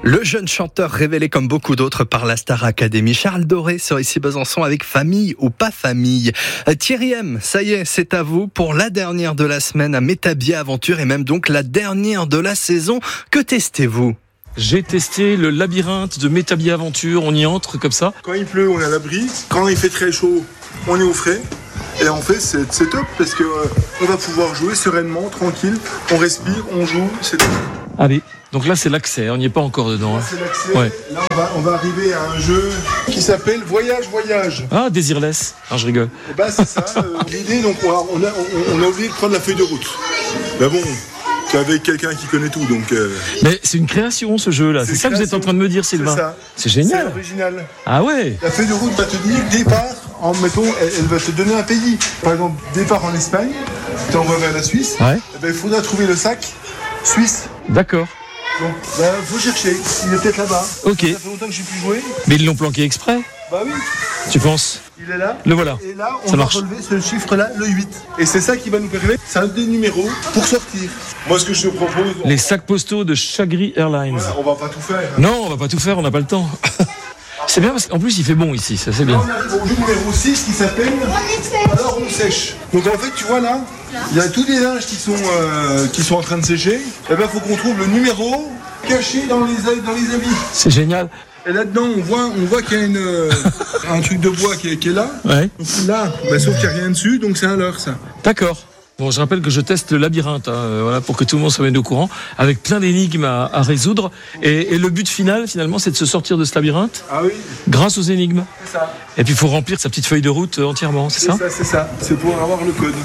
Le jeune chanteur révélé comme beaucoup d'autres par la Star Academy, Charles Doré sur Ici Besançon avec Famille ou pas famille. Thierry M, ça y est, c'est à vous pour la dernière de la semaine à Métabier Aventure et même donc la dernière de la saison. Que testez-vous ? J'ai testé le labyrinthe de Métabier Aventure, on y entre comme ça. Quand il pleut, on est à l'abri. Quand il fait très chaud, on est au frais. Et en fait, c'est top parce que on va pouvoir jouer sereinement, tranquille. On respire, on joue, c'est top. Allez, donc là c'est l'accès, on n'y est pas encore dedans. Là, c'est l'accès. Ouais. Là, on va arriver à un jeu qui s'appelle Voyage. Ah, Désirless. Non, je rigole. Et bah c'est ça, l'idée, donc on a oublié de prendre la feuille de route. Mais bon, c'est avec quelqu'un qui connaît tout, donc... Mais c'est une création ce jeu-là, c'est ça que vous êtes en train de me dire, Sylvain. C'est ça. C'est génial. C'est original. Ah ouais. La feuille de route va te dire départ, elle va te donner un pays. Par exemple, départ en Espagne, tu envoies vers la Suisse. Ouais. Eh ben, il faudra trouver le sac suisse. D'accord. Donc, faut chercher. Il est peut-être là-bas. Ok. Ça fait longtemps que je n'ai plus joué. Mais ils l'ont planqué exprès, Bah oui. tu penses? Il est là. Le voilà. Et là, on Ça va marche. relever ce chiffre-là, le 8. Et c'est ça qui va nous permettre, c'est un des numéros pour sortir. Moi, ce que je te propose... Les sacs postaux de Chagri Airlines. Voilà, on va pas tout faire. Non, on va pas tout faire, on n'a pas le temps. C'est bien parce qu'en plus il fait bon ici, ça c'est Là, bien. on arrive au jeu numéro 6 qui s'appelle Alors on sèche. Donc en fait, tu vois là, il y a tous les linges qui sont en train de sécher. Et ben, faut qu'on trouve le numéro caché dans les habits. C'est génial. Et là-dedans, on voit qu'il y a un truc de bois qui est là. Ouais. Donc là, sauf qu'il n'y a rien dessus, donc c'est un leurre, ça. D'accord. Bon, je rappelle que je teste le labyrinthe, voilà, pour que tout le monde soit bien au courant, avec plein d'énigmes à résoudre. Et le but final, finalement, c'est de se sortir de ce labyrinthe Ah oui, grâce aux énigmes. c'est ça. Et puis il faut remplir sa petite feuille de route entièrement, c'est ça? C'est ça. C'est pour avoir le code.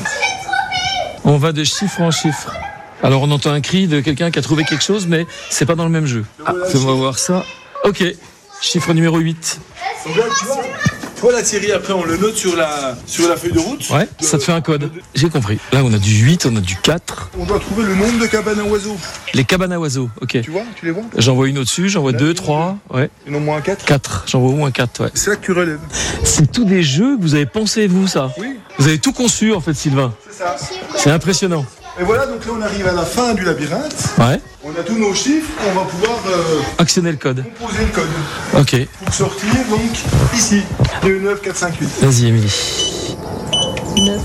On va de chiffre en chiffre. Alors on entend un cri de quelqu'un qui a trouvé quelque chose, mais c'est pas dans le même jeu. Ah, fais-moi voir ça. Ok, chiffre numéro 8. Donc là, tu vois la Thierry, après on le note sur la feuille de route. Ouais, ça te fait un code. J'ai compris. Là on a du 8, on a du 4. On doit trouver le nombre de cabanes à oiseaux. Les cabanes à oiseaux, ok. Tu vois, tu les vois? J'en vois une au-dessus, j'en vois 2, 3, ouais. Il y en a au moins 4. 4, j'en vois au moins 4, ouais. C'est là que tu relèves. C'est tous des jeux que vous avez pensé, vous, ça? Oui. Vous avez tout conçu, en fait, Sylvain. C'est ça. C'est impressionnant. Et voilà, donc là on arrive à la fin du labyrinthe. Ouais. On a tous nos chiffres, on va pouvoir Actionner le code. composer le code. Ok. Pour sortir, donc, ici, 2, 9, 4, 5, 8. Vas-y, Émilie. 9,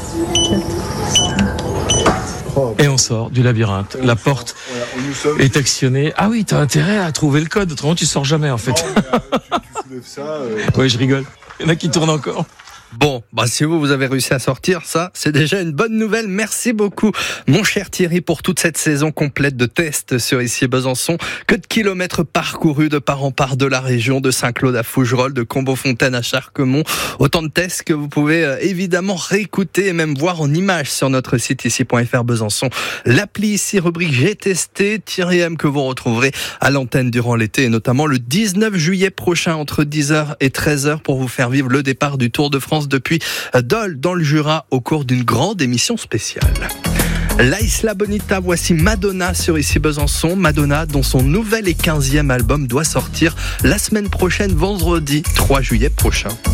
4. Et on sort du labyrinthe. La porte Voilà, nous sommes... est actionnée. Ah oui, t'as intérêt à trouver le code, autrement tu sors jamais, en fait. Non, mais, tu soulèves ça... Ouais, je rigole. Il y en a qui tournent encore. Bon, si vous avez réussi à sortir, ça, c'est déjà une bonne nouvelle. Merci beaucoup, mon cher Thierry, pour toute cette saison complète de tests sur Ici Besançon. Que de kilomètres parcourus de part en part de la région, de Saint-Claude à Fougerolles, de Combeaufontaine à Charquemont. Autant de tests que vous pouvez évidemment réécouter et même voir en images sur notre site ici.fr Besançon. L'appli ici, rubrique J'ai testé, Thierry M, que vous retrouverez à l'antenne durant l'été et notamment le 19 juillet prochain entre 10h et 13h pour vous faire vivre le départ du Tour de France depuis Dole dans le Jura au cours d'une grande émission spéciale. La Isla Bonita, voici Madonna sur Ici Besançon. Madonna dont son nouvel et 15e album doit sortir la semaine prochaine, vendredi 3 juillet prochain.